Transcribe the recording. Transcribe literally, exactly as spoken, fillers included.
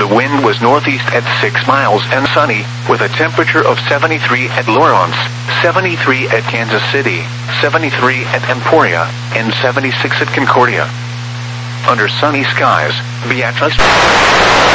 The wind was northeast at six miles and sunny, with a temperature of seventy-three at Lawrence, seventy-three at Kansas City, seventy-three at Emporia, and seventy-six at Concordia. Under sunny skies, Beatrice.